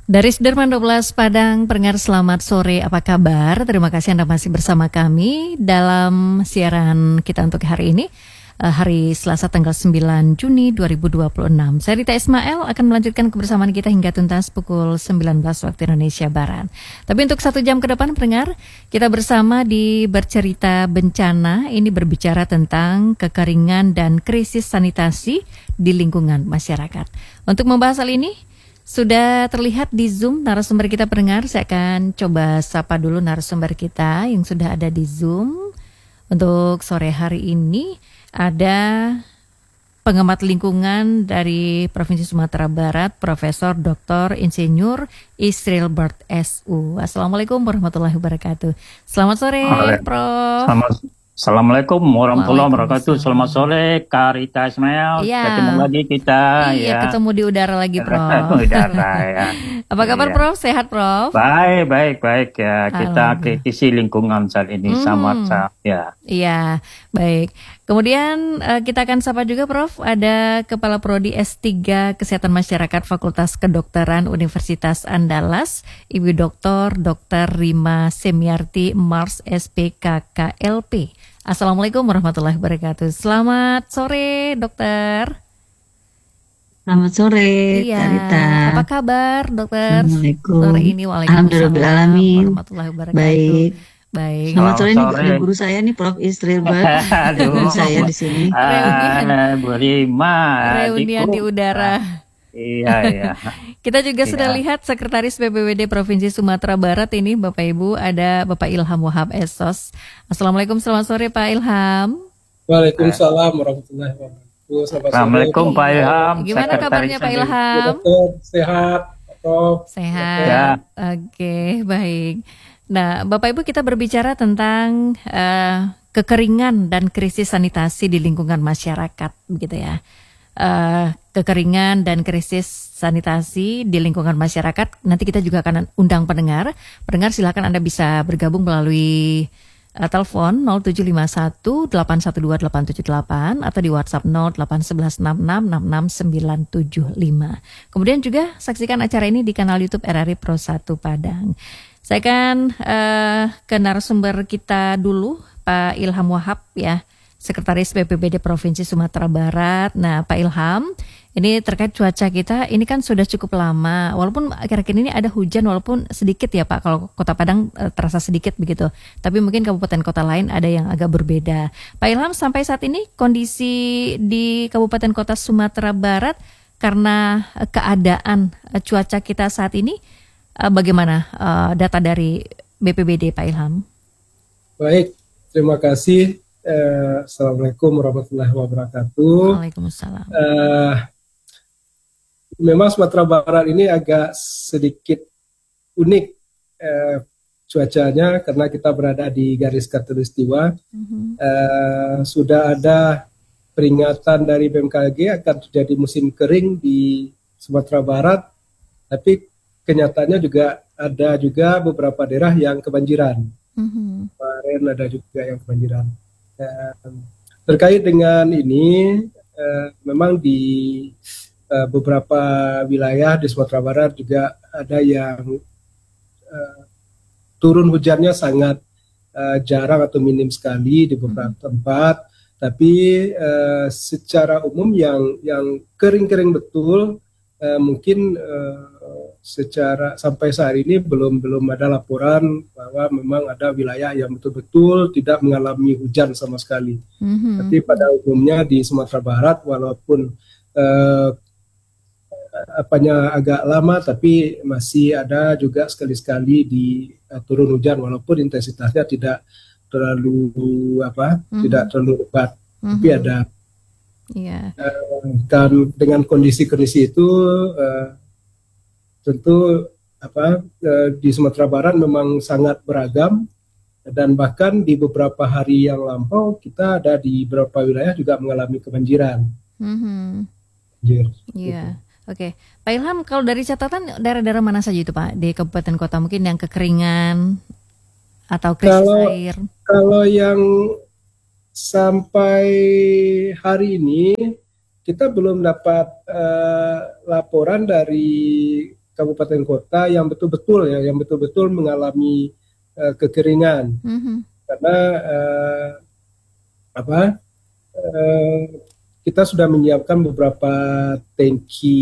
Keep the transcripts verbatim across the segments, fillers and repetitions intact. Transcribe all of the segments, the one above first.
Dari Sudirman dua belas Padang, pendengar selamat sore, apa kabar? Terima kasih Anda masih bersama kami dalam siaran kita untuk hari ini, eh, hari Selasa tanggal sembilan Juni dua ribu dua puluh enam. Saya Rita Ismail akan melanjutkan kebersamaan kita hingga tuntas pukul sembilan belas waktu Indonesia Barat. Tapi untuk satu jam ke depan pendengar, kita bersama di Bercerita Bencana, ini berbicara tentang kekeringan dan krisis sanitasi di lingkungan masyarakat. Untuk membahas hal ini, sudah terlihat di Zoom narasumber kita pendengar. Saya akan coba sapa dulu narasumber kita yang sudah ada di Zoom. Untuk sore hari ini ada pengamat lingkungan dari Provinsi Sumatera Barat, Profesor Doktor Insinyur Isrilbert S U. Assalamualaikum warahmatullahi wabarakatuh. Selamat sore, Prof. Selamat Assalamualaikum warahmatullahi wabarakatuh. Selamat sore, Kak Rita Ismail. Ya. Ketemu lagi kita. Iya, ya. ketemu di udara lagi, Prof. Udara, ya. Apa kabar, Iya. Prof? Sehat, Prof? Baik, baik, baik. Ya, kita kritisi lingkungan saat ini Hmm. sama, ya. Iya, baik. Kemudian eh, kita akan sapa juga, Prof. Ada Kepala Prodi S tiga Kesehatan Masyarakat Fakultas Kedokteran Universitas Andalas, Ibu Doktor Dokter Rima Semiarti Mars S P K K L P. Assalamualaikum warahmatullahi wabarakatuh. Selamat sore, dokter. Selamat sore, Iya. Kak Rita. Apa kabar, dokter? Assalamualaikum. Sore ini waalaikumsalam Alhamdulillahirrahmanirrahim. warahmatullahi wabarakatuh. Baik. Baik. Selamat sore nih, Sore. ada guru saya nih, Prof Isrilbert. Aduh. Guru saya di sini. Ah, Bu Rima. Reunian di adikku. udara. Iya, iya. Kita juga Iya. sudah lihat Sekretaris B P W D Provinsi Sumatera Barat ini, Bapak Ibu, ada Bapak Ilham Wahab S O S. Assalamualaikum, selamat sore Pak Ilham. Waalaikumsalam warahmatullahi wabarakatuh. Selamat sore. Assalamualaikum Pak Ilham. Gimana Sekretaris kabarnya Pak sendiri. Ilham? Dokter, sehat, Prof. Sehat. Ya. Oke, baik. Nah, Bapak Ibu, kita berbicara tentang eh, kekeringan dan krisis sanitasi di lingkungan masyarakat, begitu ya. Eh, kekeringan dan krisis sanitasi di lingkungan masyarakat. Nanti kita juga akan undang pendengar. Pendengar silakan Anda bisa bergabung melalui uh, telepon nol tujuh lima satu delapan satu dua delapan tujuh delapan atau di WhatsApp nol delapan satu satu enam enam enam enam sembilan tujuh lima. Kemudian juga saksikan acara ini di kanal YouTube R R I Pro satu Padang. Saya akan uh, ke narasumber kita dulu, Pak Ilham Wahab ya, Sekretaris B P B D Provinsi Sumatera Barat. Nah, Pak Ilham, ini terkait cuaca kita, ini kan sudah cukup lama. Walaupun akhir-akhir ini ada hujan, walaupun sedikit ya Pak, kalau Kota Padang eh, terasa sedikit begitu. Tapi mungkin kabupaten kota lain ada yang agak berbeda. Pak Ilham, sampai saat ini kondisi di Kabupaten Kota Sumatera Barat karena eh, keadaan eh, cuaca kita saat ini, eh, bagaimana eh, data dari B P B D Pak Ilham? Baik, terima kasih. Eh, Assalamualaikum warahmatullahi wabarakatuh. Waalaikumsalam. Eh, memang Sumatera Barat ini agak sedikit unik eh, cuacanya karena kita berada di garis khatulistiwa. Mhm. Eh, sudah ada peringatan dari B M K G akan terjadi musim kering di Sumatera Barat, tapi kenyataannya juga ada juga beberapa daerah yang kebanjiran. Mhm. Kemarin ada juga yang kebanjiran. Dan terkait dengan ini, eh, memang di eh, beberapa wilayah di Sumatera Barat juga ada yang eh, turun hujannya sangat eh, jarang atau minim sekali di beberapa tempat. Tapi eh, secara umum yang yang kering-kering betul, eh, mungkin eh, secara sampai saat ini belum belum ada laporan bahwa memang ada wilayah yang betul-betul tidak mengalami hujan sama sekali. Mhm. Tapi pada umumnya di Sumatera Barat, walaupun eh, apanya agak lama, tapi masih ada juga sekali-sekali di eh, turun hujan, walaupun intensitasnya tidak terlalu apa, Mhm. tidak terlalu lebat, tapi Mhm. ada. Iya. Eh, dan dengan kondisi-kondisi itu, eh, tentu apa eh, di Sumatera Barat memang sangat beragam, dan bahkan di beberapa hari yang lampau kita ada di beberapa wilayah juga mengalami kebanjiran. Mhm. Banjir. Iya. Oke, Pak Ilham, kalau dari catatan daerah-daerah mana saja itu Pak di kabupaten kota mungkin yang kekeringan atau krisis Kalau- air? Kalau yang sampai hari ini kita belum dapat eh, laporan dari kabupaten kota yang betul-betul ya, yang betul-betul mengalami uh, kekeringan. Mhm. Karena uh, apa? Uh, kita sudah menyiapkan beberapa tangki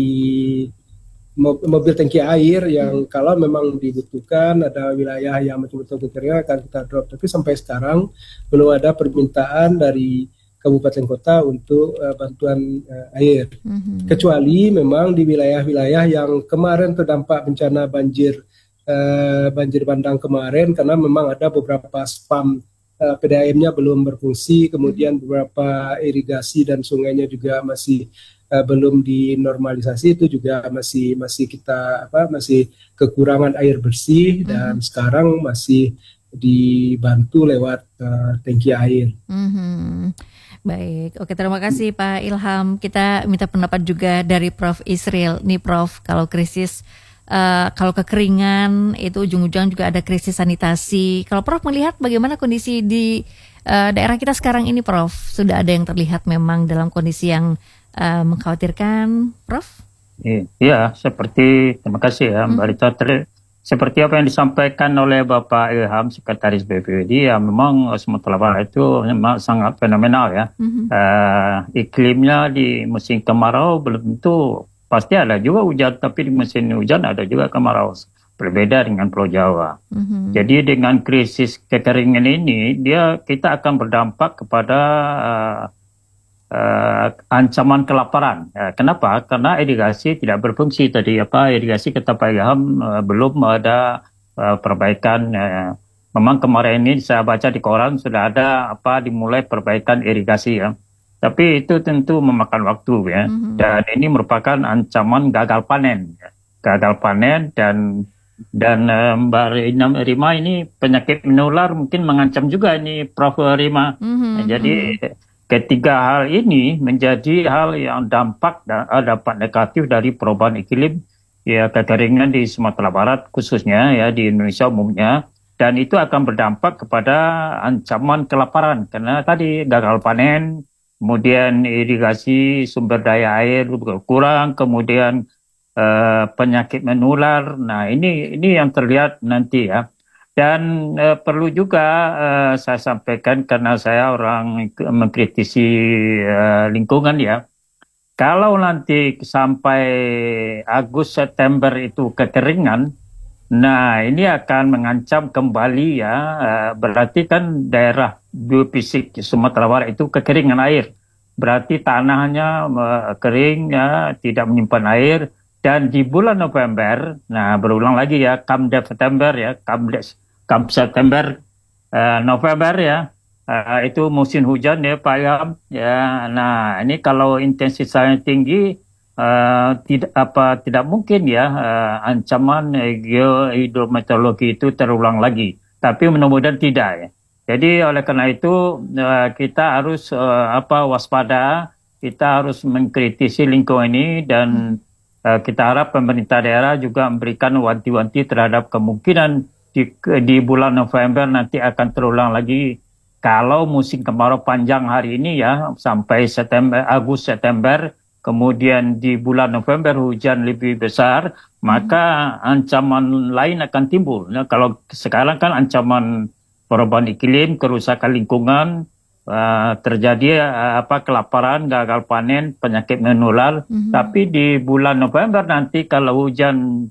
mobil tangki air yang hmm. kalau memang dibutuhkan ada wilayah yang betul-betul kekeringan akan kita drop, tapi sampai sekarang belum ada permintaan dari kabupaten kota untuk uh, bantuan uh, air. Hmm. Kecuali memang di wilayah-wilayah yang kemarin terdampak bencana banjir uh, banjir bandang kemarin, karena memang ada beberapa spam uh, P D A M-nya belum berfungsi, kemudian beberapa irigasi dan sungainya juga masih Uh, belum dinormalisasi, itu juga masih masih kita apa masih kekurangan air bersih, mm-hmm. dan sekarang masih dibantu lewat uh, tangki air. Mm-hmm. Baik, oke, terima kasih Pak Ilham. Kita minta pendapat juga dari Profesor Israel. Nih Prof, kalau krisis uh, kalau kekeringan itu ujung-ujung juga ada krisis sanitasi. Kalau Prof melihat bagaimana kondisi di uh, daerah kita sekarang ini, Prof, sudah ada yang terlihat memang dalam kondisi yang Uh, mengkhawatirkan, Prof? Iya, seperti, terima kasih ya Mbak Rita, ter, seperti apa yang disampaikan oleh Bapak Ilham, Sekretaris B P W D, ya memang Sumatera Barat itu memang sangat fenomenal ya. Mm-hmm. Uh, iklimnya di musim kemarau belum tentu, pasti ada juga hujan, tapi di musim hujan ada juga kemarau. Berbeda dengan Pulau Jawa. Mm-hmm. Jadi dengan krisis kekeringan ini, dia kita akan berdampak kepada uh, Uh, ancaman kelaparan. Uh, kenapa? Karena irigasi tidak berfungsi tadi. Apa irigasi kata Pak Ilham uh, belum ada uh, perbaikan. Uh, memang kemarin ini saya baca di koran sudah ada apa dimulai perbaikan irigasi ya. Tapi itu tentu memakan waktu ya. Mm-hmm. Dan ini merupakan ancaman gagal panen. Ya. Gagal panen dan dan uh, Mbak Rima ini penyakit menular mungkin mengancam juga ini Prof Rima. Mm-hmm. Nah, jadi ketiga hal ini menjadi hal yang dampak dan dampak negatif dari perubahan iklim, ya kekeringan di Sumatera Barat khususnya ya di Indonesia umumnya, dan itu akan berdampak kepada ancaman kelaparan karena tadi gagal panen, kemudian irigasi sumber daya air kurang, kemudian uh, penyakit menular. Nah ini ini yang terlihat nanti ya. Dan uh, perlu juga uh, saya sampaikan karena saya orang mengkritisi uh, lingkungan ya. Kalau nanti sampai Agustus September itu kekeringan, nah ini akan mengancam kembali ya. Uh, berarti kan daerah geofisik Sumatera Barat itu kekeringan air. Berarti tanahnya uh, kering ya, tidak menyimpan air. Dan di bulan November, nah berulang lagi ya, Kamdep September ya, Kamdep Kam September, uh, November ya, uh, itu musim hujan ya Pak Ilham. Ya, nah ini kalau intensitasnya tinggi, uh, tidak apa tidak mungkin ya uh, ancaman uh, geohidrometeorologi itu terulang lagi. Tapi mudah-mudahan tidak ya. Jadi oleh karena itu uh, kita harus uh, apa waspada, kita harus mengkritisi lingkungan ini dan uh, kita harap pemerintah daerah juga memberikan wanti-wanti terhadap kemungkinan Di, di bulan November nanti akan terulang lagi kalau musim kemarau panjang hari ini ya sampai September, Agustus September, kemudian di bulan November hujan lebih besar, maka ancaman lain akan timbul. Nah, kalau sekarang kan ancaman perubahan iklim, kerusakan lingkungan, uh, terjadi uh, apa kelaparan, gagal panen, penyakit menular. Mm-hmm. Tapi di bulan November nanti kalau hujan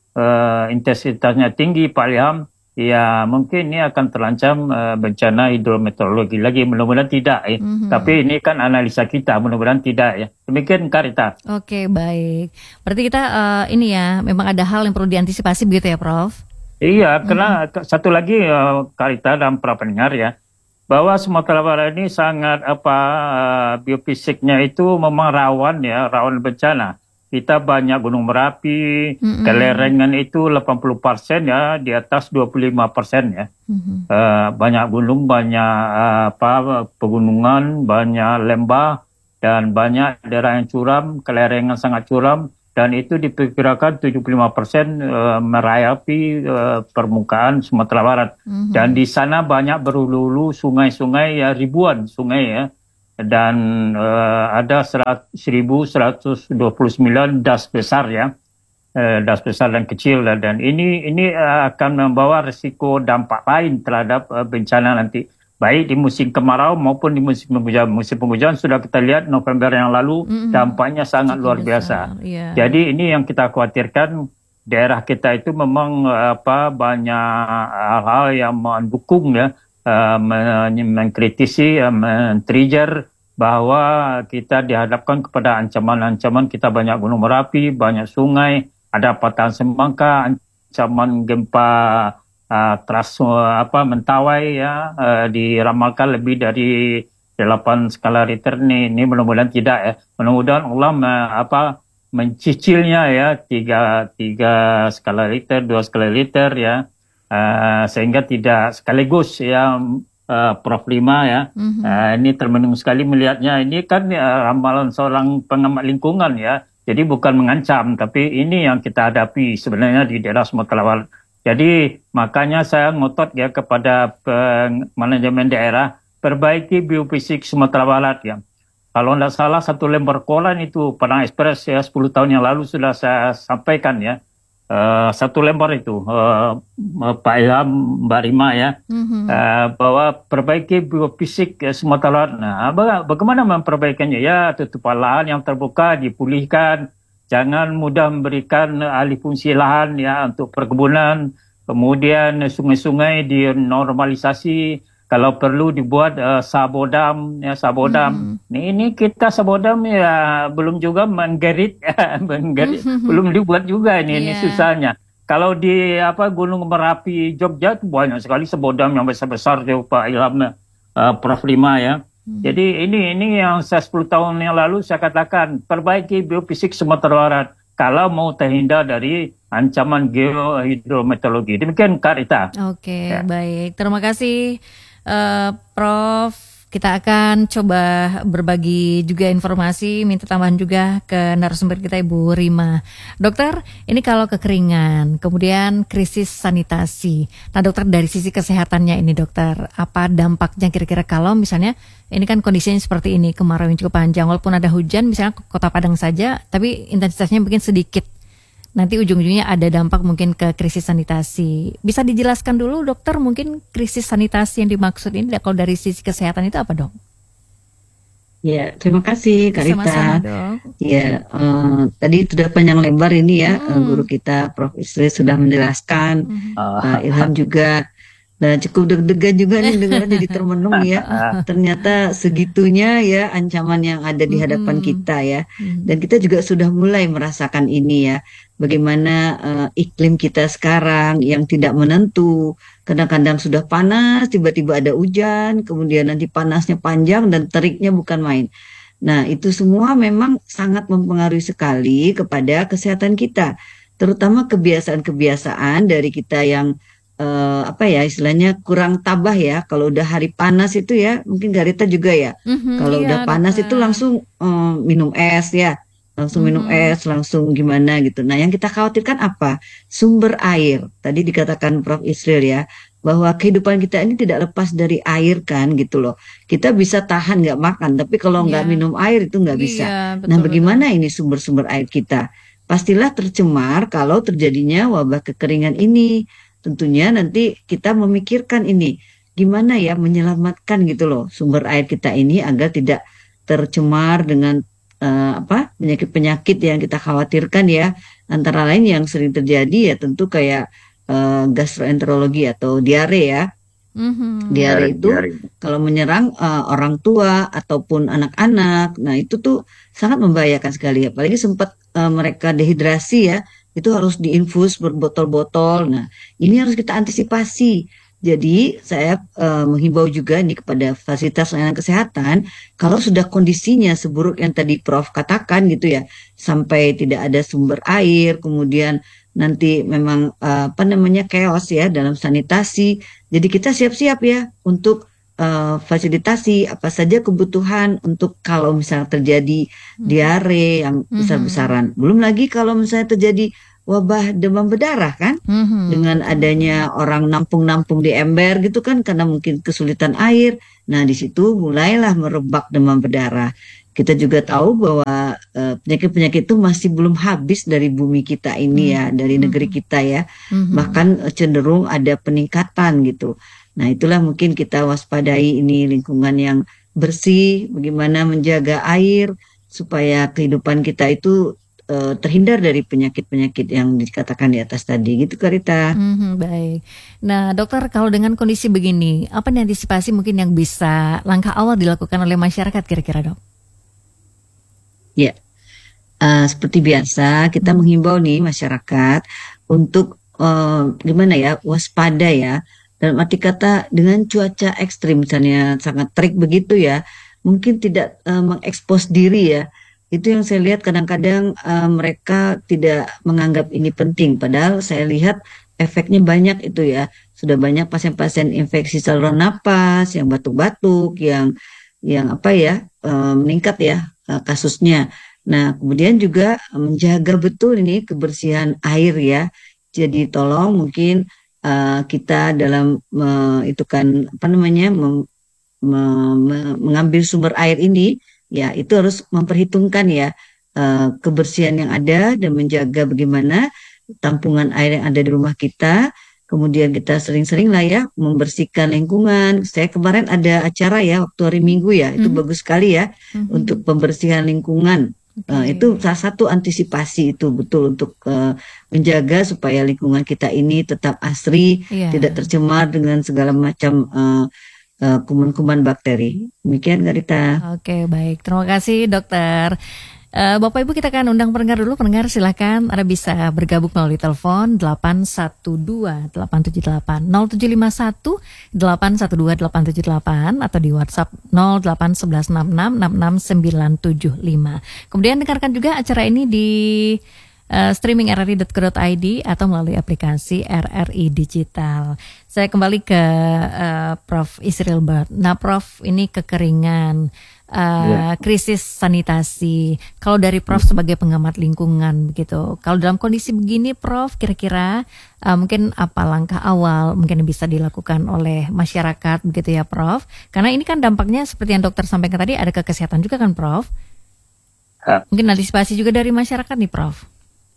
Uh, intensitasnya tinggi Pak Ilham, ya mungkin ini akan terancam uh, bencana hidrometeorologi lagi, mudah-mudahan tidak ya. Mm-hmm. Tapi ini kan analisa kita, mudah-mudahan tidak ya. Demikian Karita. Oke, baik. Berarti kita uh, ini ya memang ada hal yang perlu diantisipasi begitu ya Prof? Iya, mm-hmm. Karena satu lagi uh, Karita dan para pendengar ya, bahwa Sumatera Barat ini sangat apa uh, biofisiknya itu memang rawan ya, rawan bencana. Kita banyak gunung Merapi, mm-hmm. kelerengan itu delapan puluh persen ya, di atas dua puluh lima persen ya. Mm-hmm. Uh, banyak gunung, banyak uh, apa pegunungan, banyak lembah, dan banyak daerah yang curam, kelerengan sangat curam, dan itu diperkirakan tujuh puluh lima persen uh, merayapi uh, permukaan Sumatera Barat. Mm-hmm. Dan di sana banyak berhulu-hulu sungai-sungai ya, ribuan sungai ya. Dan uh, ada seribu seratus dua puluh sembilan das besar ya. uh, das besar dan kecil, dan ini ini uh, akan membawa risiko dampak lain terhadap uh, bencana nanti, baik di musim kemarau maupun di musim penghujan. Musim penghujan sudah kita lihat November yang lalu, mm-hmm. dampaknya sangat Cukup luar besar, biasa. yeah. Jadi ini yang kita khawatirkan, daerah kita itu memang apa banyak hal-hal yang mendukung ya, uh, mengkritisi, uh, men-trigger bahwa kita dihadapkan kepada ancaman-ancaman. Kita banyak gunung berapi, banyak sungai, ada patahan semangka, ancaman gempa uh, teras uh, apa Mentawai ya, uh, diramalkan lebih dari delapan skala Richter. Ini, ini mudah-mudahan tidak ya. Mudah-mudahan Allah uh, apa mencicilnya ya, tiga tiga skala Richter, dua skala Richter ya, uh, sehingga tidak sekaligus ya. Uh, Prof Lima ya, mm-hmm. uh, ini termenung sekali melihatnya. Ini kan uh, ramalan seorang pengamat lingkungan ya, jadi bukan mengancam, tapi ini yang kita hadapi sebenarnya di daerah Sumatera Barat. Jadi makanya saya ngotot ya kepada manajemen daerah, perbaiki biofisik Sumatera Barat ya. Kalau tidak salah satu lembar koran itu Padang Express ya, sepuluh tahun yang lalu sudah saya sampaikan ya. Uh, satu lembar itu uh, Pak Ilham, Mbak Rima ya, mm-hmm. uh, bahwa perbaiki biofisik uh, Sumatera Barat. Nah, bagaimana memperbaikinya? Ya, tutupan lahan yang terbuka dipulihkan, jangan mudah memberikan alih fungsi lahan ya untuk perkebunan, kemudian sungai-sungai dinormalisasi, kalau perlu dibuat uh, sabodam ya, sabodam. Mm-hmm. Ini, ini kita sabodam ya belum juga menggerit, menggerit mm-hmm. belum dibuat juga ini, yeah. ini susahnya. Kalau di apa Gunung Merapi Jogja itu banyak sekali sabodam yang besar-besar tuh Pak Ilham, uh, Prof Lima ya. Mm-hmm. Jadi ini ini yang saya sepuluh tahun yang lalu saya katakan, perbaiki biofisik Sumatera Barat kalau mau terhindar dari ancaman geohidrometeorologi. Demikian Kak Rita. Oke, ya. Baik. Terima kasih Uh, Prof, kita akan coba berbagi juga informasi, minta tambahan juga ke narasumber kita Ibu Rima. Dokter, ini kalau kekeringan, kemudian krisis sanitasi. Nah dokter, dari sisi kesehatannya ini dokter, apa dampaknya kira-kira kalau misalnya ini kan kondisinya seperti ini, kemarau yang cukup panjang, walaupun ada hujan misalnya Kota Padang saja, tapi intensitasnya mungkin sedikit. Nanti ujung-ujungnya ada dampak mungkin ke krisis sanitasi. Bisa dijelaskan dulu dokter, mungkin krisis sanitasi yang dimaksud ini kalau dari sisi kesehatan itu apa dong? Ya, terima kasih Kak Rita. Sama-sama dong. Ya, uh, tadi sudah panjang lebar ini ya, hmm. guru kita Prof Isri sudah menjelaskan, hmm. uh, Ilham juga. Dan cukup deg-degan juga nih dengar jadi termenung ya. Ternyata segitunya ya ancaman yang ada di hadapan hmm. kita ya. Dan kita juga sudah mulai merasakan ini ya. Bagaimana uh, iklim kita sekarang yang tidak menentu. Kadang-kadang sudah panas, tiba-tiba ada hujan, kemudian nanti panasnya panjang dan teriknya bukan main. Nah, itu semua memang sangat mempengaruhi sekali kepada kesehatan kita. Terutama kebiasaan-kebiasaan dari kita yang Uh, apa ya istilahnya kurang tabah ya. Kalau udah hari panas itu ya, mungkin Garita juga ya, mm-hmm, kalau iya, udah panas dokter. Itu langsung um, minum es ya, langsung mm-hmm. minum es, langsung gimana gitu. Nah yang kita khawatirkan apa? Sumber air. Tadi dikatakan Prof Israel ya, bahwa kehidupan kita ini tidak lepas dari air kan gitu loh. Kita bisa tahan nggak makan, tapi kalau nggak yeah. minum air itu nggak bisa. Yeah, betul, nah bagaimana betul. Ini sumber-sumber air kita? Pastilah tercemar kalau terjadinya wabah kekeringan ini. Tentunya nanti kita memikirkan ini gimana ya menyelamatkan gitu loh sumber air kita ini agar tidak tercemar dengan uh, apa penyakit-penyakit yang kita khawatirkan ya, antara lain yang sering terjadi ya tentu kayak uh, gastroenterologi atau diare ya. Mm-hmm. Diare itu diare. Kalau menyerang uh, orang tua ataupun anak-anak, nah itu tuh sangat membahayakan sekali, apalagi sempat uh, mereka dehidrasi ya. Itu harus diinfus berbotol-botol. Nah, ini harus kita antisipasi. Jadi, saya uh, menghimbau juga nih kepada fasilitas layanan kesehatan, kalau sudah kondisinya seburuk yang tadi Prof katakan gitu ya, sampai tidak ada sumber air, kemudian nanti memang uh, apa namanya chaos ya dalam sanitasi. Jadi kita siap-siap ya untuk uh, fasilitasi apa saja kebutuhan untuk kalau misalnya terjadi diare yang besar-besaran. Belum lagi kalau misalnya terjadi wabah demam berdarah kan, Mhm. dengan adanya orang nampung-nampung di ember gitu kan karena mungkin kesulitan air. Nah, di situ mulailah merebak demam berdarah. Kita juga tahu bahwa eh, penyakit-penyakit itu masih belum habis dari bumi kita ini ya, dari negeri kita ya. Mhm. Bahkan eh, cenderung ada peningkatan gitu. Nah, itulah mungkin kita waspadai ini lingkungan yang bersih, bagaimana menjaga air supaya kehidupan kita itu eh, terhindar dari penyakit-penyakit yang dikatakan di atas tadi gitu Karita. Mhm, baik. Nah, dokter, kalau dengan kondisi begini, apa nih antisipasi mungkin yang bisa langkah awal dilakukan oleh masyarakat kira-kira, Dok? Ya, eh, seperti biasa kita menghimbau nih masyarakat untuk eh, gimana ya, waspada ya. Dalam arti kata dengan cuaca ekstrim misalnya sangat terik begitu ya, mungkin tidak eh, mengekspos diri ya. Itu yang saya lihat kadang-kadang eh, mereka tidak menganggap ini penting. Padahal saya lihat efeknya banyak itu ya. Sudah banyak pasien-pasien infeksi saluran napas, yang batuk-batuk, yang yang apa ya eh, meningkat ya eh, kasusnya. Nah, kemudian juga menjaga betul ini kebersihan air ya. Jadi tolong mungkin eh, kita dalam eh, itu kan apa namanya mem- me- me- mengambil sumber air ini ya itu harus memperhitungkan ya eh, kebersihan yang ada dan menjaga bagaimana tampungan air yang ada di rumah kita. Kemudian kita sering-sering lah ya membersihkan lingkungan. Saya kemarin ada acara ya waktu hari Minggu ya, itu Mhm. bagus sekali ya Mhm. untuk pembersihan lingkungan. Oke. Eh, itu salah satu antisipasi itu betul untuk eh, menjaga supaya lingkungan kita ini tetap asri, Iya. tidak tercemar dengan segala macam eh, eh, kuman-kuman bakteri. Demikian Garita. Oke, baik. Terima kasih, dokter. Eh, Bapak Ibu, kita akan undang pendengar dulu. Pendengar silakan Anda bisa bergabung melalui telepon delapan satu dua delapan tujuh delapan nol tujuh lima satu delapan satu dua delapan tujuh delapan atau di WhatsApp nol delapan satu satu enam enam enam enam sembilan tujuh lima. Kemudian dengarkan juga acara ini di uh, streaming r r i dot co dot i d atau melalui aplikasi R R I Digital. Saya kembali ke uh, Prof Isril Bart. Nah, Prof, ini kekeringan, uh, Iya. krisis sanitasi. Kalau dari Prof sebagai pengamat lingkungan begitu, kalau dalam kondisi begini, Prof, kira-kira uh, mungkin apa langkah awal mungkin yang bisa dilakukan oleh masyarakat begitu ya, Prof? Karena ini kan dampaknya seperti yang dokter sampaikan tadi ada ke kesehatan juga kan, Prof? Ya. Mungkin antisipasi juga dari masyarakat nih, Prof.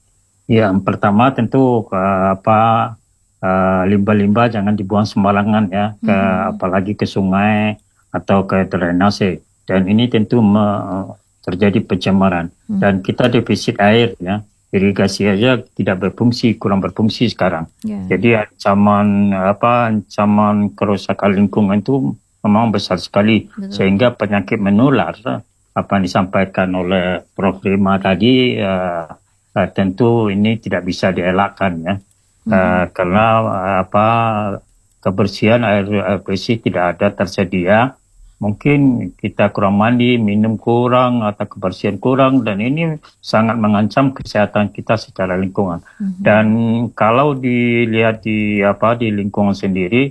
Yang pertama tentu eh, apa eh, limbah-limbah jangan dibuang sembarangan ya, ke Mhm. apalagi ke sungai atau ke drainase. Dan ini tentu me- terjadi pencemaran. Mhm. Dan kita defisit air ya, irigasi aja tidak berfungsi, kurang berfungsi sekarang. Ya. Jadi ancaman apa ancaman kerusakan lingkungan itu memang besar sekali. Betul. Sehingga penyakit menular apa yang disampaikan oleh Prof Rima tadi eh, eh, tentu ini tidak bisa dielakkan ya. Eh, karena eh, apa kebersihan air, air bersih tidak ada tersedia. Mungkin kita kurang mandi, minum kurang atau kebersihan kurang, dan ini sangat mengancam kesehatan kita secara lingkungan. Dan kalau dilihat di apa di lingkungan sendiri,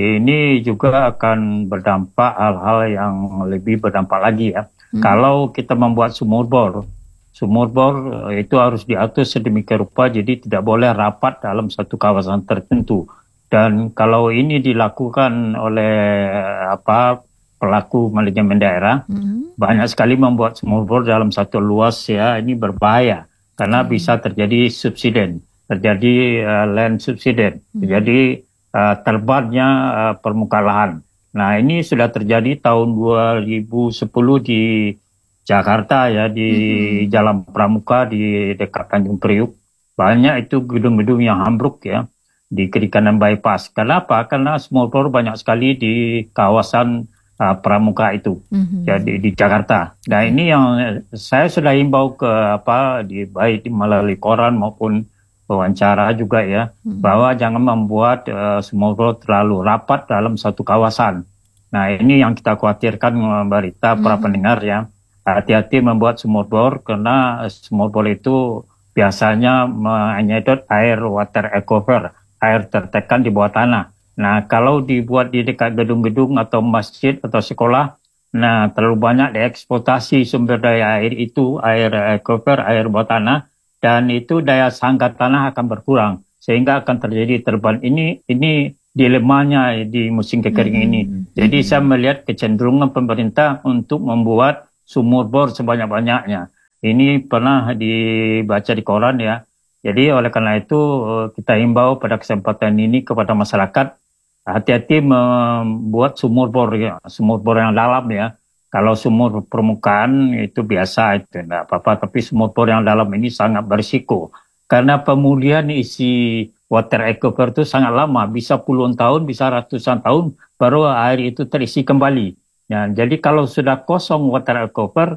ini juga akan berdampak hal-hal yang lebih berdampak lagi ya. Kalau kita membuat sumur bor, sumur bor eh, itu harus diatur sedemikian rupa jadi tidak boleh rapat dalam satu kawasan tertentu. Dan kalau ini dilakukan oleh eh, apa pelaku manajemen daerah, Mhm. banyak sekali membuat sumur bor dalam satu luas ya, ini berbahaya karena bisa terjadi subsiden, terjadi uh, land subsiden, terjadi uh, terbarnya uh, permukaan lahan. Nah, ini sudah terjadi tahun dua ribu sepuluh di Jakarta ya, di Jalan Pramuka di dekat Tanjung Priuk. Banyak itu gedung-gedung yang ambruk ya di kiri kanan bypass. Kenapa? Karena sumur bor banyak sekali di kawasan uh, Pramuka itu. Mhm. Jadi di Jakarta. Nah, ini yang saya sudah himbau ke apa di baik di melalui koran maupun wawancara juga ya, bahwa jangan membuat uh, sumur bor terlalu rapat dalam satu kawasan. Nah, ini yang kita khawatirkan Mbak Rita, para pendengar ya. Hati-hati membuat sumur bor karena sumur bor itu biasanya menyedot air water aquifer, air tertekan di bawah tanah. Nah, kalau dibuat di dekat gedung-gedung atau masjid atau sekolah, nah terlalu banyak dieksploitasi sumber daya air itu, air aquifer, air bawah tanah. dan itu daya sangga tanah akan berkurang sehingga akan terjadi terban. Ini ini dilemanya di musim kekering hmm. ini. Jadi hmm. saya melihat kecenderungan pemerintah untuk membuat sumur bor sebanyak-banyaknya. Ini pernah dibaca di koran ya. Jadi oleh karena itu kita himbau pada kesempatan ini kepada masyarakat hati-hati membuat sumur bor ya, sumur bor yang dalam ya. Kalau sumur permukaan itu biasa itu tidak apa-apa, tapi sumur bor yang dalam ini sangat berisiko karena pemulihan isi water aquifer itu sangat lama, bisa puluhan tahun, bisa ratusan tahun baru air itu terisi kembali. Ya, jadi kalau sudah kosong water aquifer,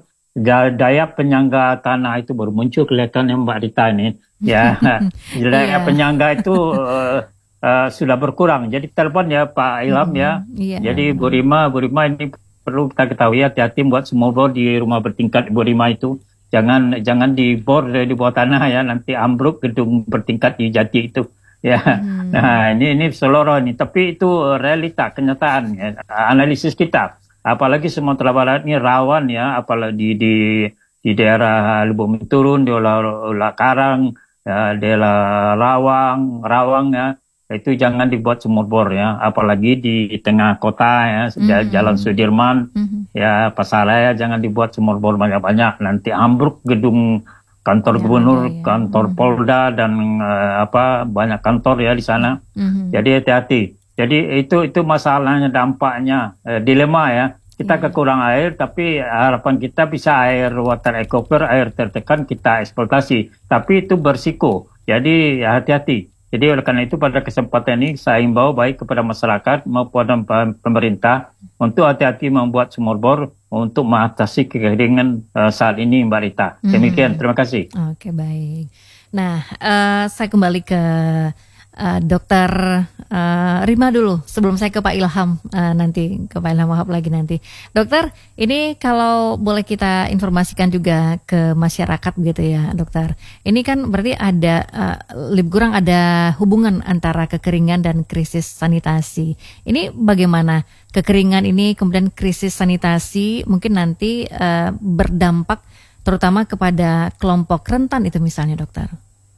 daya penyangga tanah itu baru muncul kelihatannya Mbak Rita ini. Ya, daya yeah. penyangga itu uh, uh, sudah berkurang. Jadi telepon ya Pak Ilham mm-hmm. ya. Yeah. Jadi Bu Rima, Bu Rima ini perlu kita ketahui hati-hati buat sumur bor di rumah bertingkat Bu Rima itu. Jangan jangan dibor di bawah tanah ya, nanti ambruk gedung bertingkat di Jati itu. Ya, hmm. nah ini ini seluruh ini, tapi itu realita kenyataan ya, analisis kita. Apalagi Sumatera Barat ini rawan ya, apalagi di di, di daerah Lubuk Turun, di Olah Karang, ya, daerah Rawang, Rawang ya, itu jangan dibuat sumur bor ya, apalagi di tengah kota ya, hmm. Jalan Sudirman, hmm. ya Pasaraya jangan dibuat sumur bor banyak-banyak, nanti ambruk gedung kantor ya, gubernur, ya, ya. kantor mm-hmm. Polda dan uh, apa banyak kantor ya di sana. Mm-hmm. Jadi hati-hati. Jadi itu itu masalahnya, dampaknya, uh, dilema ya. Kita yeah. kekurangan air, tapi harapan kita bisa air water aquifer, air tertekan kita eksploitasi. Tapi itu bersiko. Jadi hati-hati. Jadi oleh karena itu pada kesempatan ini saya himbau baik kepada masyarakat maupun pemerintah untuk hati-hati membuat sumur bor untuk mengatasi kekeringan uh, saat ini Mbak Rita. Demikian, hmm. terima kasih. Oke, baik. Nah, uh, saya kembali ke uh, Dokter uh, Rima dulu sebelum saya ke Pak Ilham, uh, nanti ke Pak Ilham Wahab lagi nanti. Dokter, ini kalau boleh kita informasikan juga ke masyarakat begitu ya, Dokter. Ini kan berarti ada uh, lebih kurang ada hubungan antara kekeringan dan krisis sanitasi. Ini bagaimana kekeringan ini kemudian krisis sanitasi mungkin nanti uh, berdampak terutama kepada kelompok rentan itu misalnya, Dokter?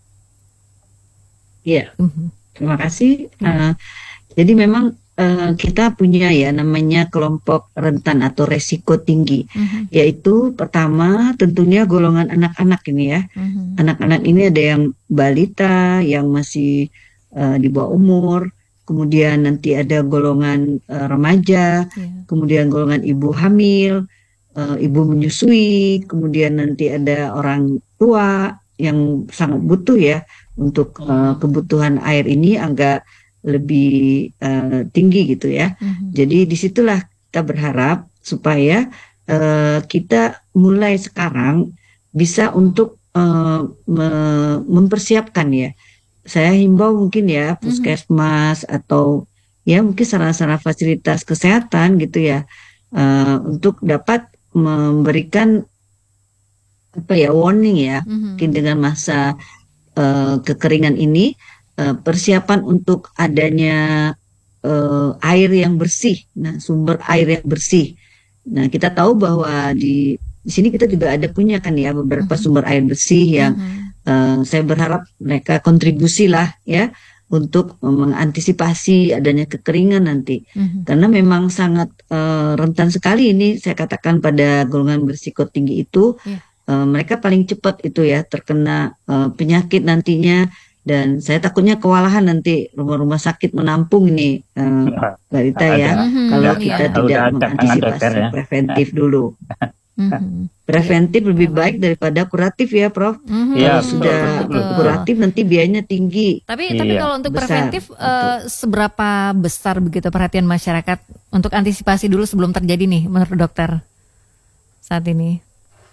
Iya, mm-hmm. terima kasih. Mm-hmm. Uh, jadi memang uh, kita punya ya namanya kelompok rentan atau resiko tinggi, mm-hmm. yaitu pertama tentunya golongan anak-anak ini ya. Mm-hmm. Anak-anak ini ada yang balita, yang masih uh, di bawah umur, kemudian nanti ada golongan uh, remaja, yeah. kemudian golongan ibu hamil, uh, ibu menyusui, kemudian nanti ada orang tua yang sangat butuh ya. Untuk uh, kebutuhan air ini agak lebih uh, tinggi gitu ya. Mm-hmm. Jadi disitulah kita berharap supaya uh, kita mulai sekarang bisa untuk uh, me- mempersiapkan ya. Saya himbau mungkin ya puskesmas mm-hmm. atau ya mungkin sarana-sarana fasilitas kesehatan gitu ya uh, untuk dapat memberikan apa ya warning ya, mm-hmm. mungkin dengan masa Uh, kekeringan ini uh, persiapan untuk adanya uh, air yang bersih, nah sumber air yang bersih. Nah kita tahu bahwa di di sini kita juga ada punya kan ya beberapa uh-huh. sumber air bersih yang uh-huh. uh, saya berharap mereka kontribusi lah ya untuk mengantisipasi adanya kekeringan nanti, uh-huh. karena memang sangat uh, rentan sekali ini saya katakan pada golongan berisiko tinggi itu. Yeah. Uh, mereka paling cepat itu ya terkena uh, penyakit nantinya, dan saya takutnya kewalahan nanti rumah-rumah sakit menampung ini uh, Mbak Rita ya mm-hmm. kalau kita ya. tidak mengantisipasi ya. preventif dulu. Mm-hmm. Preventif lebih baik daripada kuratif ya Prof. Mm-hmm. Kalau ya, sudah betul, betul. kuratif nanti biayanya tinggi. Tapi iya. tapi kalau untuk besar, preventif uh, seberapa besar begitu perhatian masyarakat untuk antisipasi dulu sebelum terjadi nih menurut dokter saat ini?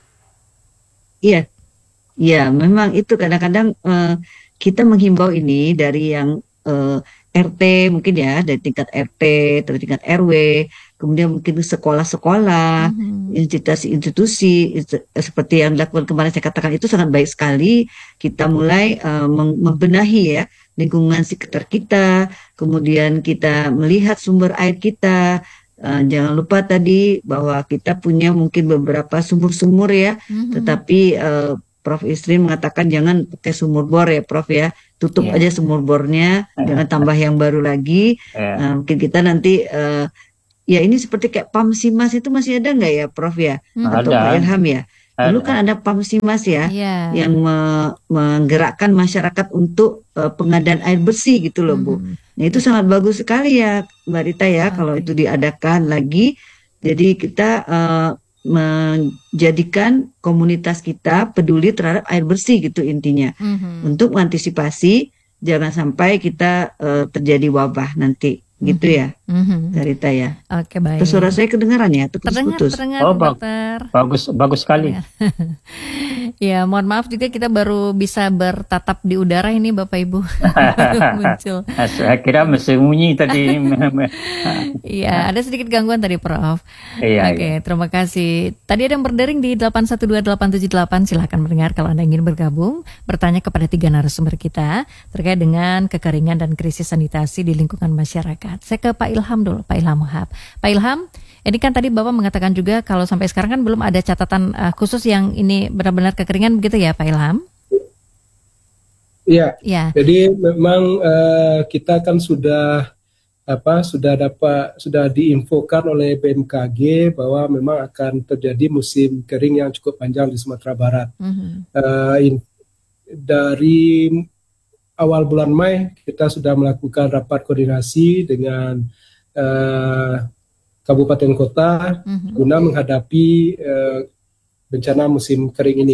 Iya, iya, memang itu kadang-kadang uh, kita menghimbau ini dari yang uh, R T mungkin ya, dari tingkat R T, dari tingkat R W, kemudian mungkin sekolah-sekolah, mm-hmm. institusi-institusi seperti yang dilakukan kemarin saya katakan itu sangat baik sekali. Kita mulai uh, membenahi ya lingkungan sekitar kita, kemudian kita melihat sumber air kita. Uh, jangan lupa tadi bahwa kita punya mungkin beberapa sumur-sumur ya, mm-hmm. tetapi uh, Prof Isrin mengatakan jangan pakai sumur bor ya Prof ya, tutup Yeah. aja sumur bornya, jangan tambah yang baru lagi. Ya. Nah, mungkin kita nanti uh, ya ini seperti kayak Pamsimas itu masih ada nggak ya Prof ya, Hmm. atau Ada. Pak Ilham ya? Dulu Ada. kan ada Pamsimas ya, Iya. yang me- menggerakkan masyarakat untuk uh, pengadaan air bersih gitu loh Bu. Mhm. Nah itu sangat bagus sekali ya Mbak Rita ya, kalau Oke. itu diadakan lagi. Jadi kita uh, menjadikan komunitas kita peduli terhadap air bersih gitu intinya. Mhm. Untuk mengantisipasi jangan sampai kita uh, terjadi wabah nanti gitu ya Mhm. Mbak Rita ya. Oke, baik. Terus suara saya kedengaran ya? Atau Terdengar, putus-putus? terdengar, Oh, bag- dokter. Bagus, bagus sekali. Ya. Ya, mohon maaf juga kita baru bisa bertatap di udara ini Bapak Ibu. Muncul. Saya kira masih bunyi tadi. Iya, ada sedikit gangguan tadi Prof. Iya, Oke, iya. terima kasih. Tadi ada yang berdering di delapan satu dua delapan tujuh delapan. Silahkan mendengar kalau Anda ingin bergabung. Bertanya kepada tiga narasumber kita terkait dengan kekeringan dan krisis sanitasi di lingkungan masyarakat. Saya ke Pak Ilham dulu, Pak Ilham Wahab. Pak Ilham, ini kan tadi Bapak mengatakan juga kalau sampai sekarang kan belum ada catatan uh, khusus yang ini benar-benar kekeringan begitu ya Pak Ilham? Iya. Ya. Jadi memang eh, kita kan sudah apa sudah dapat sudah diinfokan oleh B M K G bahwa memang akan terjadi musim kering yang cukup panjang di Sumatera Barat. Mhm. Eh, in- dari awal bulan Mei kita sudah melakukan rapat koordinasi dengan eh, kabupaten kota Mhm. guna menghadapi eh, bencana musim kering ini.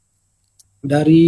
Dari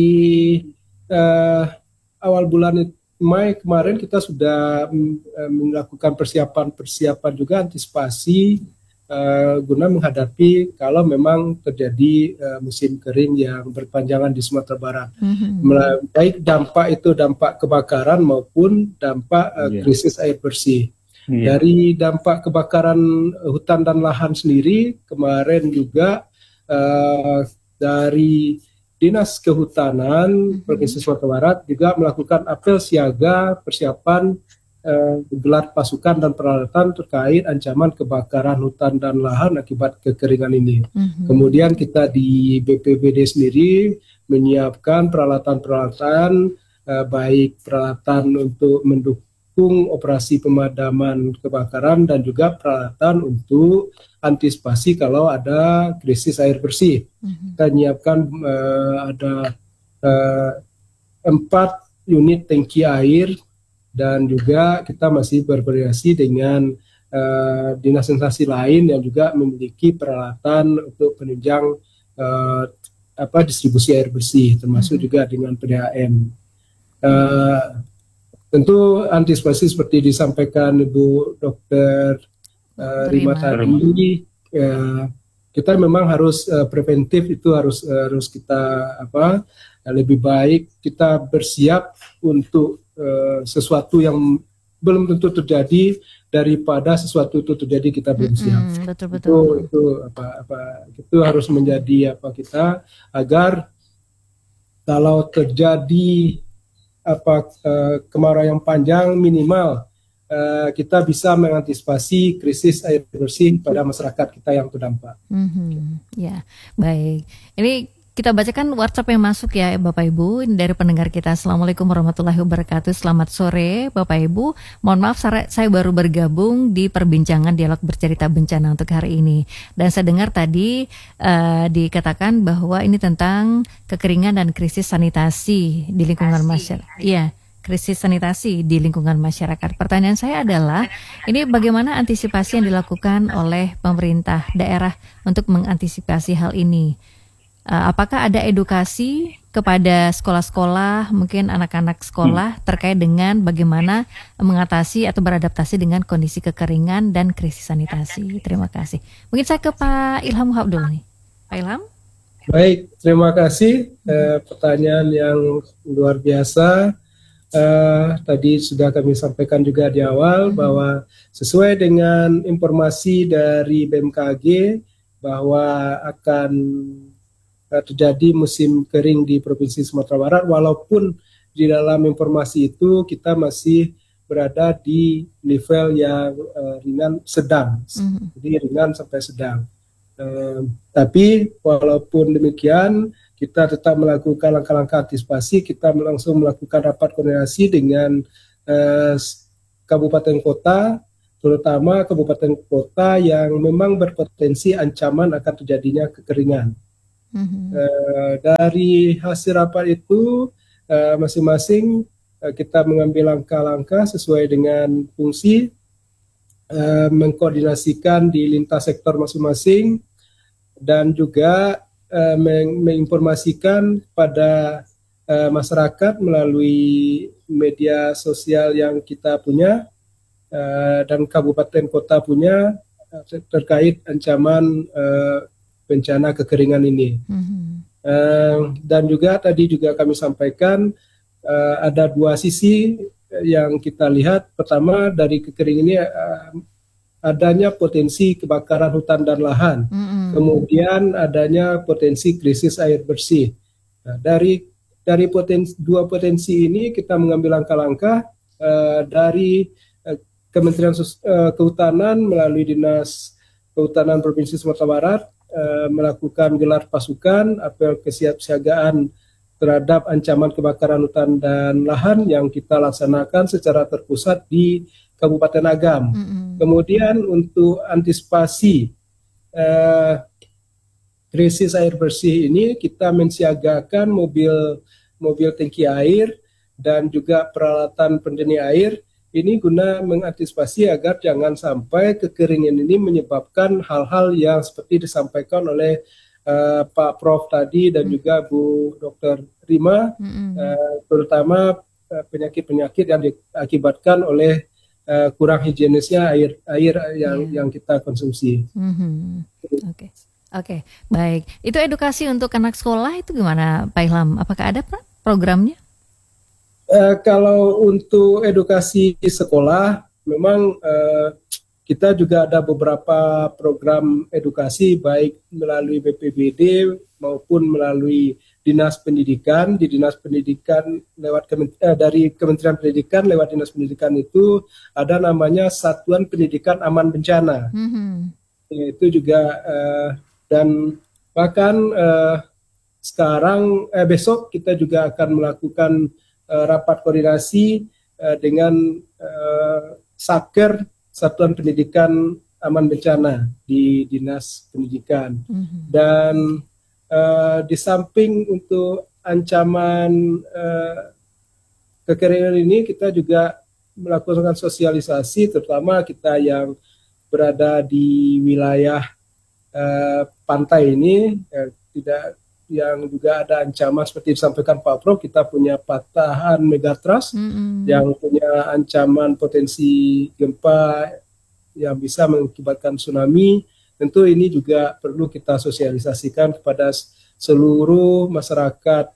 eh, awal bulan Mei kemarin kita sudah mm, eh, melakukan persiapan-persiapan juga antisipasi eh, guna menghadapi kalau memang terjadi eh, musim kering yang berpanjangan di Sumatera Barat. Mhm. Mela- Baik dampak itu dampak kebakaran maupun dampak eh, Iya. krisis air bersih. Iya. Dari dampak kebakaran eh, hutan dan lahan sendiri, kemarin juga eh, dari Dinas Kehutanan Provinsi Sumatera Barat juga melakukan apel siaga persiapan eh, gelar pasukan dan peralatan terkait ancaman kebakaran hutan dan lahan akibat kekeringan ini. Mhm. Kemudian kita di B P B D sendiri menyiapkan peralatan-peralatan eh, baik peralatan untuk mendukung operasi pemadaman kebakaran dan juga peralatan untuk antisipasi kalau ada krisis air bersih. Mhm. Kita menyiapkan eh, ada eh, empat unit tangki air dan juga kita masih berkoordinasi dengan eh, dinas instansi lain yang juga memiliki peralatan untuk penunjang eh, apa distribusi air bersih, termasuk Mhm. juga dengan P D A M. Eh, tentu antisipasi seperti disampaikan Ibu Dokter eh, Rima Rima. tadi, eh, kita memang harus eh, preventif itu harus eh, harus kita apa eh, lebih baik kita bersiap untuk eh, sesuatu yang belum tentu terjadi daripada sesuatu itu terjadi kita belum siap. Mhm. Betul Itu betul. itu apa apa itu harus menjadi apa kita agar kalau terjadi apa eh, kemarau yang panjang minimal eh, kita bisa mengantisipasi krisis air bersih pada masyarakat kita yang terdampak. Mhm. Ya, baik. Ini kita bacakan WhatsApp yang masuk ya Bapak Ibu. Ini dari pendengar kita. Assalamualaikum warahmatullahi wabarakatuh. Selamat sore Bapak Ibu. Mohon maaf saya, saya baru bergabung di perbincangan dialog bercerita bencana untuk hari ini. Dan saya dengar tadi eh, dikatakan bahwa ini tentang kekeringan dan krisis sanitasi di lingkungan masyarakat. Iya. Krisis sanitasi di lingkungan masyarakat. Pertanyaan saya adalah, ini bagaimana antisipasi yang dilakukan oleh pemerintah daerah untuk mengantisipasi hal ini? Uh, apakah ada edukasi kepada sekolah-sekolah, mungkin anak-anak sekolah terkait dengan bagaimana mengatasi atau beradaptasi dengan kondisi kekeringan dan krisis sanitasi? Terima kasih. Mungkin saya ke Pak Ilham Wahab dulu nih. Pak Ilham? Baik, terima kasih. Eh, pertanyaan yang luar biasa. Eh, tadi sudah kami sampaikan juga di awal bahwa sesuai dengan informasi dari B M K G bahwa akan eh, terjadi musim kering di Provinsi Sumatera Barat, walaupun di dalam informasi itu kita masih berada di level yang eh, ringan sedang, Mhm. jadi ringan sampai sedang. Eh, tapi walaupun demikian kita tetap melakukan langkah-langkah antisipasi. Kita langsung melakukan rapat koordinasi dengan uh, kabupaten kota, terutama kabupaten kota yang memang berpotensi ancaman akan terjadinya kekeringan. Mm-hmm. Uh, dari hasil rapat itu uh, masing-masing uh, kita mengambil langkah-langkah sesuai dengan fungsi, uh, mengkoordinasikan di lintas sektor masing-masing, dan juga uh, meng- menginformasikan pada uh, masyarakat melalui media sosial yang kita punya uh, dan kabupaten kota punya uh, terkait ancaman uh, bencana kekeringan ini. Mm-hmm. Uh, dan juga tadi juga kami sampaikan uh, ada dua sisi yang kita lihat. Pertama, dari kekeringan ini uh, adanya potensi kebakaran hutan dan lahan. Mm-hmm. Kemudian adanya potensi krisis air bersih. Nah, dari dari potensi, dua potensi ini kita mengambil langkah-langkah uh, dari uh, Kementerian Sus- uh, Kehutanan melalui Dinas Kehutanan Provinsi Sumatera Barat Uh, melakukan gelar pasukan apel kesiapsiagaan terhadap ancaman kebakaran hutan dan lahan yang kita laksanakan secara terpusat di Kabupaten Agam. Mm-hmm. Kemudian untuk antisipasi uh, krisis air bersih ini, kita mensiagakan mobil mobil tangki air dan juga peralatan pendeni air. Ini guna mengantisipasi agar jangan sampai kekeringan ini menyebabkan hal-hal yang seperti disampaikan oleh uh, Pak Prof tadi dan mm. juga Bu Dokter Rima, mm-hmm. uh, terutama uh, penyakit-penyakit yang diakibatkan oleh uh, kurang higienisnya air air yang yeah. yang kita konsumsi. Mm-hmm. Oke, okay. oke, okay. Baik. Itu edukasi untuk anak sekolah itu gimana, Pak Ilham? Apakah ada Pak programnya? Uh, kalau untuk edukasi sekolah, memang uh, kita juga ada beberapa program edukasi baik melalui B P B D maupun melalui Dinas Pendidikan. Di Dinas Pendidikan lewat uh, dari Kementerian Pendidikan lewat Dinas Pendidikan itu ada namanya Satuan Pendidikan Aman Bencana. Mm-hmm. Itu juga uh, dan bahkan uh, sekarang eh, besok kita juga akan melakukan Uh, rapat koordinasi uh, dengan uh, Satker Satuan Pendidikan Aman Bencana di Dinas Pendidikan. Mm-hmm. Dan uh, di samping untuk ancaman uh, kekeringan ini, kita juga melakukan sosialisasi, terutama kita yang berada di wilayah uh, pantai ini, uh, tidak yang juga ada ancaman seperti disampaikan Pak Prof, kita punya patahan megatrust mm-hmm. yang punya ancaman potensi gempa yang bisa mengakibatkan tsunami. Tentu ini juga perlu kita sosialisasikan kepada seluruh masyarakat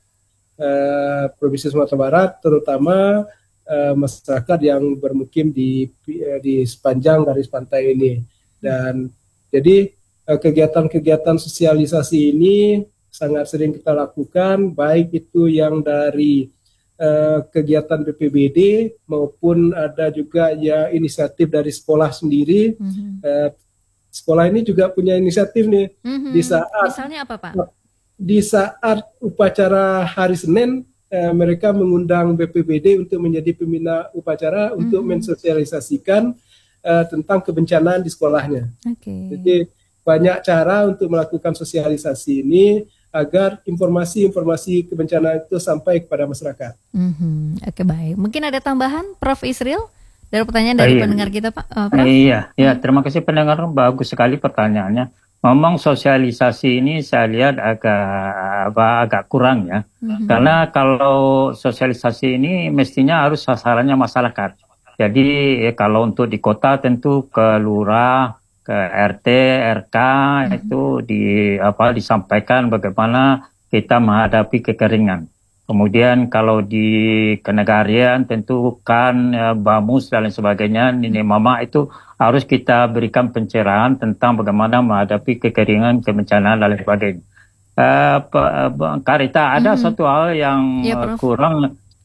eh, Provinsi Sumatera Barat, terutama eh, masyarakat yang bermukim di di sepanjang garis pantai ini. Dan jadi eh, kegiatan-kegiatan sosialisasi ini sangat sering kita lakukan, baik itu yang dari uh, kegiatan B P B D maupun ada juga ya inisiatif dari sekolah sendiri. Mm-hmm. Uh, sekolah ini juga punya inisiatif nih. Mm-hmm. Di saat misalnya apa Pak? Di saat upacara hari Senin, uh, mereka mengundang B P B D untuk menjadi pembina upacara mm-hmm. untuk mensosialisasikan uh, tentang kebencanaan di sekolahnya. Okay. Jadi banyak cara untuk melakukan sosialisasi ini agar informasi-informasi kebencanaan itu sampai kepada masyarakat. Mm-hmm. Oke, baik. Mungkin ada tambahan, Prof Isril, dari pertanyaan dari iya. pendengar kita, Pak. Uh, Prof? Iya, ya. Terima kasih pendengar. Bagus sekali pertanyaannya. Memang sosialisasi ini saya lihat agak apa, agak kurang ya. Mm-hmm. Karena kalau sosialisasi ini mestinya harus sasarannya masyarakat. Jadi ya, kalau untuk di kota tentu ke lurah, ke R T, R K mm-hmm. itu di apa disampaikan bagaimana kita menghadapi kekeringan. Kemudian kalau di kenegarian tentu kan ya, Bamus dan lain sebagainya, Nini Mama itu harus kita berikan pencerahan tentang bagaimana menghadapi kekeringan, kebencanaan dan lain sebagainya. Uh, Karita, ada mm-hmm. satu hal yang ya, kurang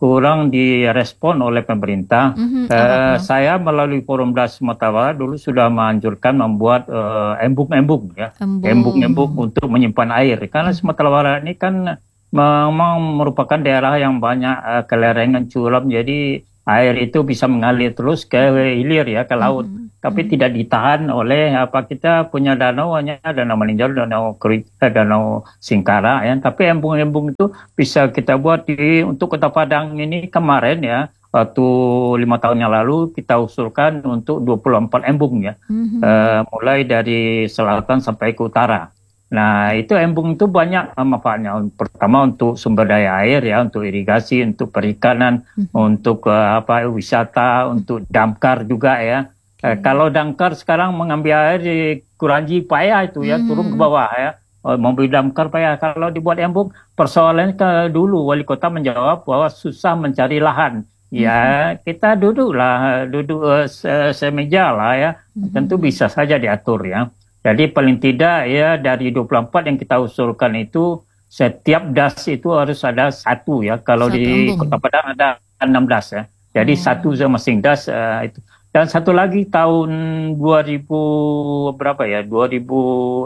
kurang direspon oleh pemerintah. Mhm, Eh, apa, Prof? saya melalui Forumdas Sumatera Barat dulu sudah menganjurkan membuat eh, embung-embung ya, Embung. embung-embung untuk menyimpan air. Karena Sumatera Barat ini kan memang merupakan daerah yang banyak eh, kelerengan curam, jadi air itu bisa mengalir terus ke hilir ya, ke laut. Mhm. Tapi Mhm. tidak ditahan oleh apa, kita punya danau, hanya danau Meninjau, danau Keri- eh, danau Singkara ya. Tapi embung-embung itu bisa kita buat di untuk Kota Padang ini kemarin ya, waktu lima tahun yang lalu kita usulkan untuk dua puluh empat embung ya, Mhm. Eh, mulai dari selatan sampai ke utara. Nah, itu embung itu banyak eh, manfaatnya. Pertama untuk sumber daya air ya, untuk irigasi, untuk perikanan, Mhm. untuk eh, apa wisata, untuk damkar juga ya. Eh, kalau damkar sekarang mengambil air di Kuranji payah itu ya, turun ke bawah ya. Oh, mobil damkar payah. Kalau dibuat embung, persoalannya ke dulu wali kota menjawab bahwa susah mencari lahan. Ya, kita duduklah, duduk eh, se- semeja lah ya. Tentu bisa saja diatur ya. Jadi paling tidak ya dari dua puluh empat yang kita usulkan itu, setiap das itu harus ada satu ya. Kalau Satu di embung. Kota Padang ada enam das ya. Jadi Oh. satu masing das eh, itu. Dan satu lagi tahun dua ribu berapa ya? dua ribu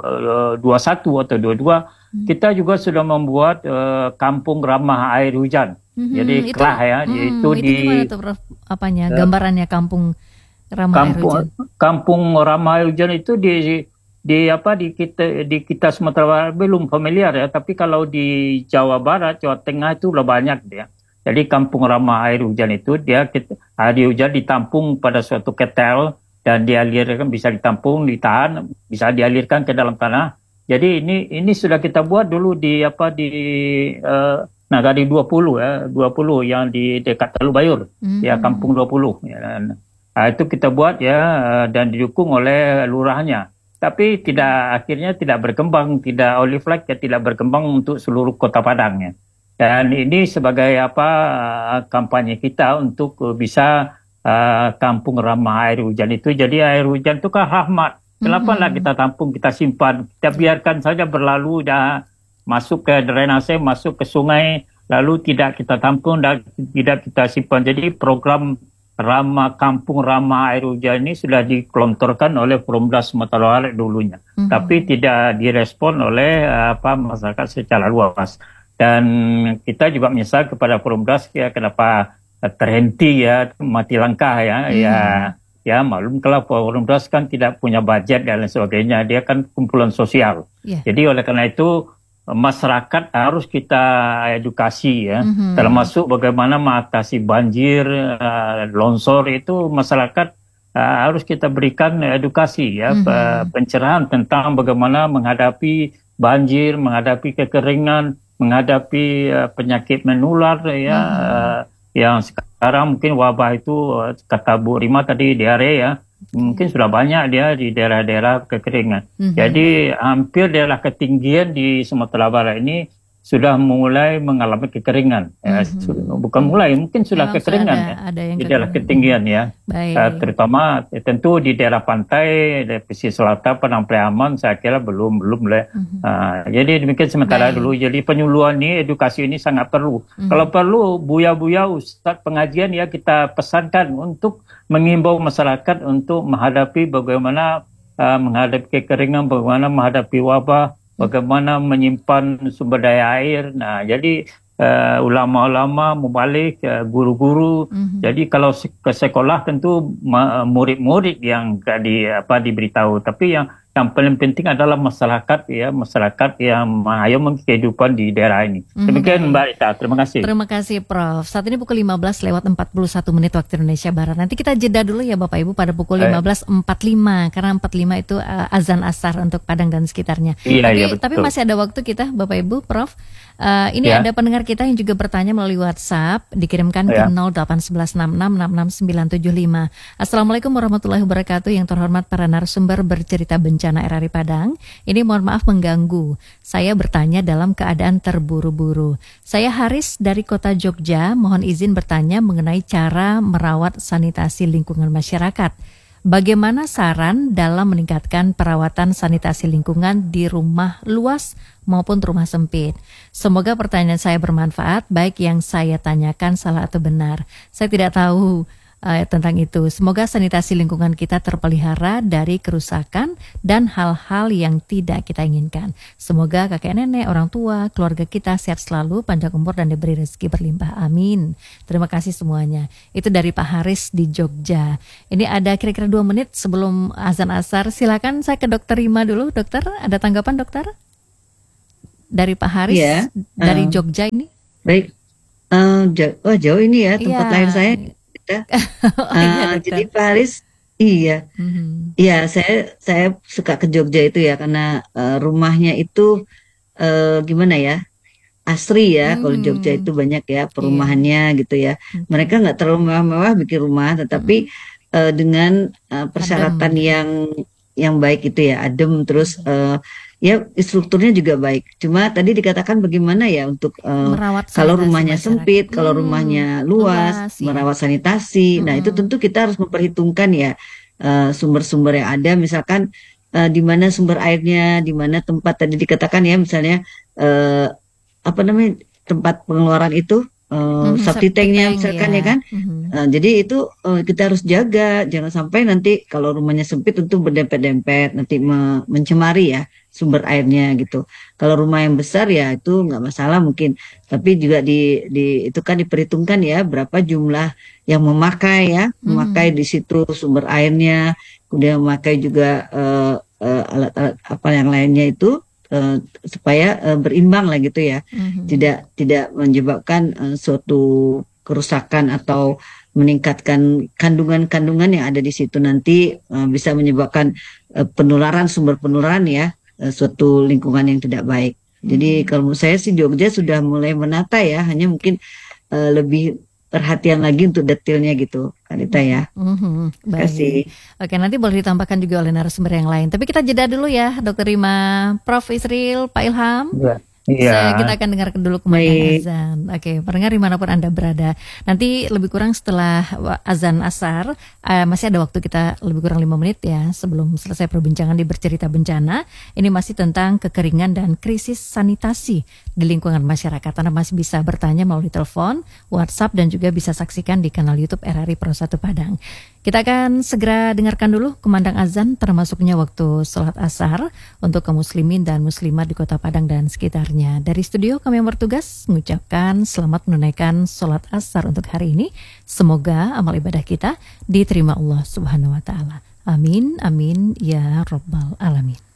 dua puluh satu atau dua puluh dua kita juga sudah membuat eh, kampung ramah air hujan. Mhm. Jadi Itu, Kelah ya, mhm, yaitu itu di gimana tuh, Prof? Apanya? Ya. Gambarannya kampung ramah air hujan. kampung kampung ramah air hujan itu di di apa di kita di kita Sumatera Barat belum familiar ya, tapi kalau di Jawa Barat, Jawa Tengah itu udah banyak dia. Jadi kampung ramah air hujan itu dia kita, air hujan ditampung pada suatu ketel dan dialirkan, bisa ditampung, ditahan, bisa dialirkan ke dalam tanah. Jadi ini ini sudah kita buat dulu di apa di eh, Nagari dua puluh ya, dua puluh yang di dekat Teluk Bayur, Mhm. ya kampung dua puluh ya. Nah, itu kita buat ya eh, dan didukung oleh lurahnya. Tapi tidak akhirnya tidak berkembang, tidak olive flag ya, tidak berkembang untuk seluruh Kota Padang ya. Dan ini sebagai apa eh, kampanye kita untuk eh, bisa eh, kampung ramah air hujan itu. Jadi air hujan itu kan rahmat. Kenapa lah kita tampung, kita simpan, kita biarkan saja berlalu, dah masuk ke drainase, masuk ke sungai, lalu tidak kita tampung dan tidak kita simpan. Jadi program ramah kampung ramah air hujan ini sudah dikelontorkan oleh Forumdas Sumatera Barat dulunya, Mhm. tapi tidak direspon oleh eh, apa masyarakat secara luas. Dan kita juga menyesal kepada Forumdas ya, kenapa eh, terhenti ya, mati langkah ya. Mhm. Ya ya maklum kalau Forumdas kan tidak punya budget dan lain sebagainya, dia kan kumpulan sosial. Yeah. Jadi oleh karena itu masyarakat harus kita edukasi ya, Mhm. termasuk bagaimana mengatasi banjir, uh, longsor itu masyarakat uh, harus kita berikan edukasi ya, Mhm. pe- pencerahan tentang bagaimana menghadapi banjir, menghadapi kekeringan, menghadapi uh, penyakit menular ya, Mhm. uh, yang sekarang mungkin wabah itu uh, kata Bu Rima tadi diare ya, mungkin sudah banyak dia di daerah-daerah kekeringan. Mhm. Jadi hampir daerah ketinggian di Sumatera Barat ini sudah mulai mengalami kekeringan. Ya, Mhm. sudah- bukan mulai, mungkin sudah Memang kekeringan ada, ya, ada yang di daerah kekeringan. ketinggian ya. Baik. Eh, terutama eh, tentu di daerah pantai, di pesisir selatan, Padang Priaman, saya kira belum belum lah. Mhm. Ah, jadi demikian sementara Baik. dulu. Jadi penyuluhan ini, edukasi ini sangat perlu. Mhm. Kalau perlu, buya-buya Ustadz pengajian ya kita pesankan untuk mengimbau masyarakat untuk menghadapi bagaimana uh, menghadapi kekeringan, bagaimana menghadapi wabah, bagaimana menyimpan sumber daya air. Nah, jadi uh, ulama-ulama, mubalik, uh, guru-guru. Mhm. Jadi kalau se- ke sekolah tentu ma- murid-murid yang gak di apa diberitahu, tapi yang yang paling penting adalah masyarakat ya, masyarakat yang mengayomi kehidupan di daerah ini. Mhm, Demikian baik. Mbak Rita, terima kasih. Terima kasih Prof. Saat ini pukul lima belas lewat empat puluh satu menit waktu Indonesia Barat. Nanti kita jeda dulu ya Bapak Ibu pada pukul Baik. lima belas empat puluh lima karena empat puluh lima itu uh, azan asar untuk Padang dan sekitarnya. Iya, tapi, iya, tapi betul. masih ada waktu kita Bapak Ibu, Prof. Uh, ini Ya. ada pendengar kita yang juga bertanya melalui WhatsApp, dikirimkan Ya. ke nol delapan satu satu enam enam enam enam sembilan tujuh lima. Assalamualaikum warahmatullahi wabarakatuh. Yang terhormat para narasumber bercerita bencana R R I Padang. Ini mohon maaf mengganggu. Saya bertanya dalam keadaan terburu-buru. Saya Haris dari kota Jogja. Mohon izin bertanya mengenai cara merawat sanitasi lingkungan masyarakat. Bagaimana saran dalam meningkatkan perawatan sanitasi lingkungan di rumah luas maupun rumah sempit? Semoga pertanyaan saya bermanfaat, baik yang saya tanyakan salah atau benar. Saya tidak tahu uh, tentang itu. Semoga sanitasi lingkungan kita terpelihara dari kerusakan dan hal-hal yang tidak kita inginkan. Semoga kakek nenek, orang tua, keluarga kita sehat selalu, panjang umur dan diberi rezeki berlimpah. Amin. Terima kasih semuanya. Itu dari Pak Haris di Jogja. Ini ada kira-kira dua menit sebelum azan asar. Silakan saya ke Dokter Rima dulu. Dokter, ada tanggapan dokter? Dari Pak Haris Iya, dari uh, Jogja ini. Baik, uh, jauh, oh, jauh ini ya tempat Iya. lahir saya. Oh, iya, Uh, dokter. jadi Pak Haris, iya, Mhm. iya saya saya suka ke Jogja itu ya karena uh, rumahnya itu uh, gimana ya, asri ya. Kalau Jogja Hmm. itu banyak ya Iya. perumahannya gitu ya. Oke. Mereka nggak terlalu mewah-mewah bikin rumah, tetapi uh, dengan uh, persyaratan Adem. yang yang baik itu ya, adem, terus uh, ya strukturnya juga baik. Cuma tadi dikatakan bagaimana ya untuk uh, Merawat kalau sanitasi rumahnya masyarakat. sempit, kalau Hmm, rumahnya luas, luas, ya. merawat sanitasi. Nah, itu Mm-mm. tentu kita harus memperhitungkan ya uh, sumber-sumber yang ada, misalkan uh, di mana sumber airnya, di mana tempat tadi dikatakan ya, misalnya uh, apa namanya tempat pengeluaran itu uh, Mhm, septic septic tanknya tank, misalkan ya. ya kan. Mhm. Nah, jadi itu uh, kita harus jaga, jangan sampai nanti kalau rumahnya sempit tentu berdempet-dempet, nanti me- mencemari ya sumber airnya gitu. Kalau rumah yang besar ya itu nggak masalah mungkin, tapi juga di, di itu kan diperhitungkan ya berapa jumlah yang memakai ya, memakai Mhm. di situ sumber airnya, kemudian memakai juga uh, uh, alat-alat apa yang lainnya itu uh, supaya uh, berimbang lah gitu ya, Mhm. tidak tidak menyebabkan uh, suatu kerusakan atau meningkatkan kandungan-kandungan yang ada di situ nanti uh, bisa menyebabkan uh, penularan sumber penularan ya uh, suatu lingkungan yang tidak baik. Jadi Mhm. kalau menurut saya sih Jogja sudah mulai menata ya, hanya mungkin uh, lebih perhatian lagi untuk detailnya gitu, Kanita ya. Mhm. Terima kasih. Baik. Oke, nanti boleh ditambahkan juga oleh narasumber yang lain. Tapi kita jeda dulu ya, Dokter Rima, Prof Isril, Pak Ilham. Iya. Saya, kita Iya. akan dengarkan dulu kumandang Baik. azan. Oke, pendengar dimanapun Anda berada. Nanti lebih kurang setelah wa- azan asar, eh, masih ada waktu kita lebih kurang lima menit ya sebelum selesai perbincangan di Bercerita Bencana. Ini masih tentang kekeringan dan krisis sanitasi di lingkungan masyarakat. Anda masih bisa bertanya melalui telepon, WhatsApp, dan juga bisa saksikan di kanal YouTube R R I Pro satu Padang. Kita akan segera dengarkan dulu kumandang azan, termasuknya waktu sholat asar untuk kaum muslimin dan muslimat di Kota Padang dan sekitarnya. Dari studio kami yang bertugas mengucapkan selamat menunaikan sholat asar untuk hari ini. Semoga amal ibadah kita diterima Allah Subhanahu wa Ta'ala. Amin, amin, ya Rabbal Alamin.